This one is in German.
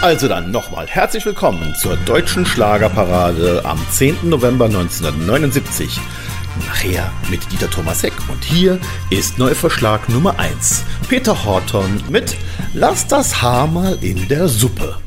Also dann nochmal herzlich willkommen zur deutschen Schlagerparade am 10. November 1979. Nachher mit Dieter Thomas Heck und hier ist Neuverschlag Nummer 1. Peter Horton mit Lass das Haar mal in der Suppe.